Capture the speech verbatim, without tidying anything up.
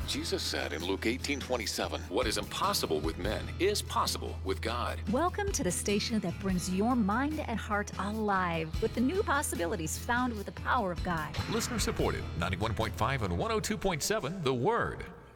Jesus said in Luke eighteen twenty-seven, "What is impossible with men is possible with God." Welcome to the station that brings your mind and heart alive with the new possibilities found with the power of God. Listener supported, ninety-one point five and one oh two point seven The Word.